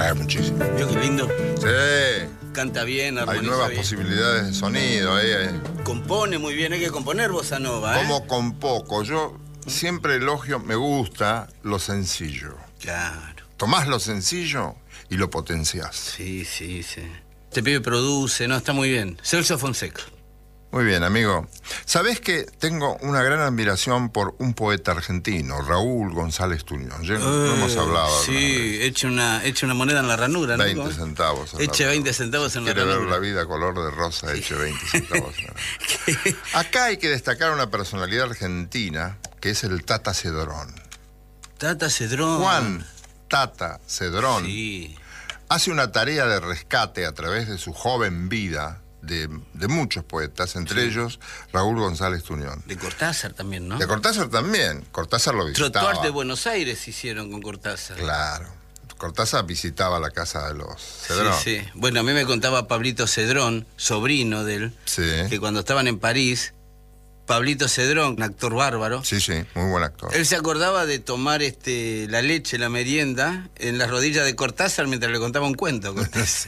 muchísimo. ¿Vio qué lindo? Sí. Canta bien, armoniza Hay nuevas bien. posibilidades de sonido. Compone muy bien, hay que componer bossa nova, ¿eh? Como con poco. Yo siempre elogio, me gusta lo sencillo. Claro. Tomás lo sencillo y lo potenciás. Sí, sí, sí. Este pibe produce, no, está muy bien. Celso Fonseca. Muy bien, amigo. ¿Sabés que tengo una gran admiración por un poeta argentino, Raúl González Tuñón? Ya no hemos hablado. Sí, eche una moneda en la ranura, ¿no? 20 centavos. Eche 20 centavos en la ranura. Quiere ver la vida color de rosa, eche 20 centavos. Acá hay que destacar una personalidad argentina, que es el Tata Cedrón. Tata Cedrón. Juan Tata Cedrón. Sí. Hace una tarea de rescate a través de su joven vida de muchos poetas, entre ellos Raúl González Tuñón. De Cortázar también, ¿no? De Cortázar también. Cortázar lo visitaba. Trotuar de Buenos Aires hicieron con Cortázar. Claro. Cortázar visitaba la casa de los Cedrón. Sí, sí. Bueno, a mí me contaba Pablito Cedrón, sobrino de él, que cuando estaban en París, Pablito Cedrón, un actor bárbaro. Sí, sí, muy buen actor. Él se acordaba de tomar la leche, la merienda, en las rodillas de Cortázar mientras le contaba un cuento. Sí.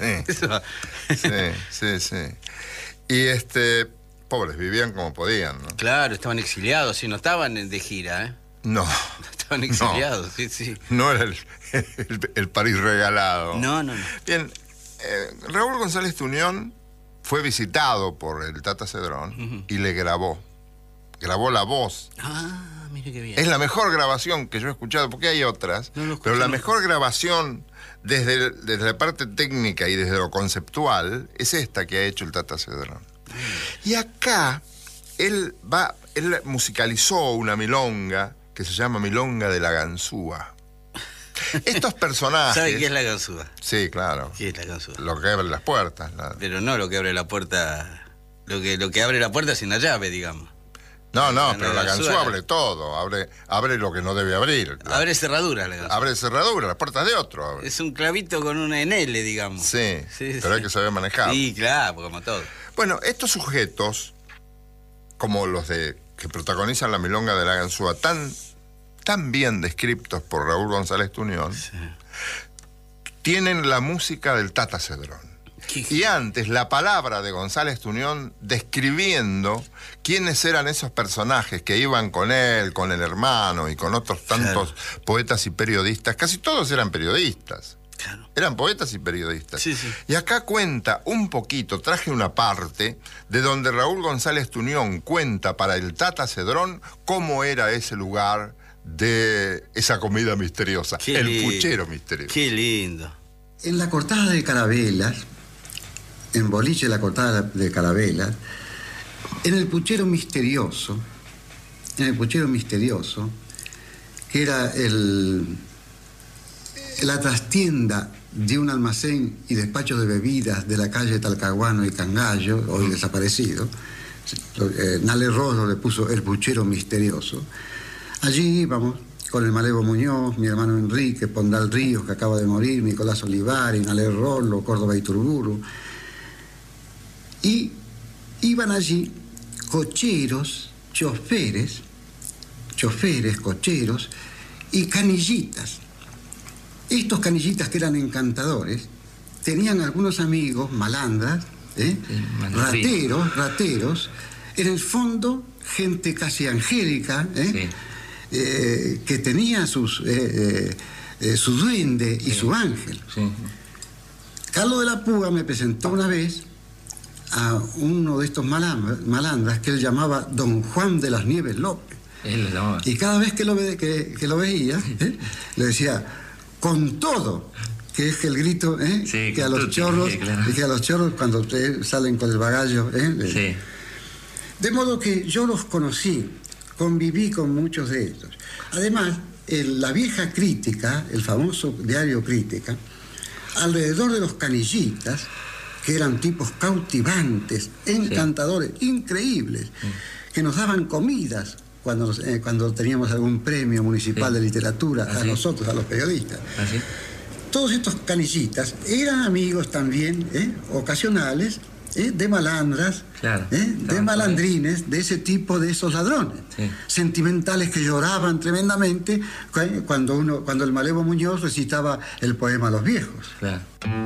Sí. Y pobres, vivían como podían, ¿no? Claro, estaban exiliados, sí, no estaban de gira, ¿eh? No. Estaban exiliados, sí, sí. No era el París regalado. No. Bien, Raúl González Tuñón fue visitado por el Tata Cedrón y le grabó la voz. Ah, mire qué bien. Es la mejor grabación que yo he escuchado, porque hay otras, pero la mejor grabación desde la parte técnica y desde lo conceptual es esta que ha hecho el Tata Cedrón. Y acá él musicalizó una milonga que se llama Milonga de la Ganzúa. Estos personajes... ¿Sabe qué es la ganzúa? Sí, claro. ¿Qué es la ganzúa? Lo que abre las puertas. Pero no lo que abre la puerta... Lo que abre la puerta sin la llave, digamos. No, pero la ganzúa abre todo. Abre lo que no debe abrir. Abre cerraduras la ganzúa. Abre cerraduras, las puertas de otro. Abre. Es un clavito con una en L, digamos. Sí, pero hay que saber manejar. Sí, claro, como todo. Bueno, estos sujetos, como los que protagonizan la milonga de la ganzúa, tan bien descriptos por Raúl González Tuñón, tienen la música del Tata Cedrón. Y antes, la palabra de González Tuñón describiendo quiénes eran esos personajes que iban con él, con el hermano y con otros tantos poetas y periodistas. Casi todos eran periodistas. Claro. Eran poetas y periodistas. Sí. Y acá cuenta un poquito, traje una parte de donde Raúl González Tuñón cuenta para el Tata Cedrón cómo era ese lugar de esa comida misteriosa, el puchero misterioso. Qué lindo. En la cortada de Carabelas, en Boliche la cortada de Carabelas, en el puchero misterioso, que era la trastienda de un almacén y despacho de bebidas de la calle Talcahuano y Cangallo, hoy desaparecido, Nale Rosso le puso el puchero misterioso. Allí íbamos con el Malevo Muñoz, mi hermano Enrique, Pondal Ríos, que acaba de morir, Nicolás Olivari, Nale Rollo, Córdoba Iturburu. Y iban allí cocheros, choferes, cocheros y canillitas. Estos canillitas que eran encantadores tenían algunos amigos, malandras, rateros, en el fondo gente casi angélica, que tenía su duende y su ángel. Sí. Carlos de la Puga me presentó una vez a uno de estos malandras que él llamaba Don Juan de las Nieves López. Él lo llamaba. Y cada vez que lo veía, le decía, con todo, que es el grito, que a los chorros, claro. Que a los chorros cuando salen con el bagallo. Sí. De modo que yo los conocí, conviví con muchos de ellos. Además, la vieja Crítica, el famoso diario Crítica, alrededor de los canillitas, que eran tipos cautivantes, encantadores, increíbles, que nos daban comidas cuando teníamos algún premio municipal de literatura, a nosotros, a los periodistas. Todos estos canillitas eran amigos también, ocasionales, de malandras, de malandrines, de ese tipo de esos ladrones. Sí. Sentimentales que lloraban tremendamente cuando el Malevo Muñoz recitaba el poema a los viejos. Claro.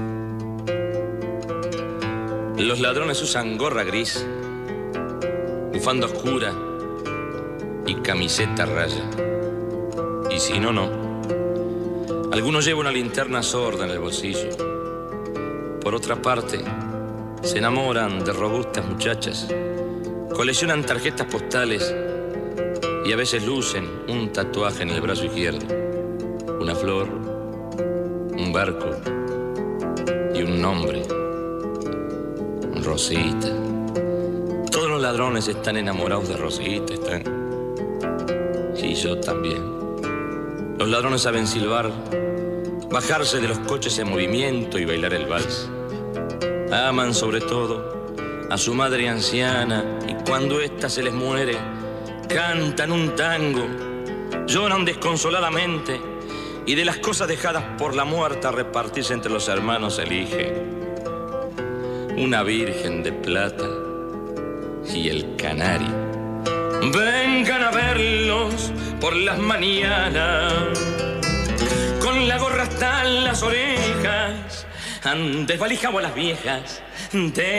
Los ladrones usan gorra gris, bufanda oscura y camiseta raya. Y si no, no. Algunos llevan una linterna sorda en el bolsillo. Por otra parte, se enamoran de robustas muchachas, coleccionan tarjetas postales y a veces lucen un tatuaje en el brazo izquierdo. Una flor, un barco y un nombre. Rosita. Todos los ladrones están enamorados de Rosita, están. Y yo también. Los ladrones saben silbar, bajarse de los coches en movimiento y bailar el vals. Aman sobre todo a su madre anciana y cuando ésta se les muere, cantan un tango, lloran desconsoladamente y de las cosas dejadas por la muerta a repartirse entre los hermanos elige una virgen de plata y el canario. Vengan a verlos por las mañanas, con la gorra hasta las orejas, desvalijamos a las viejas.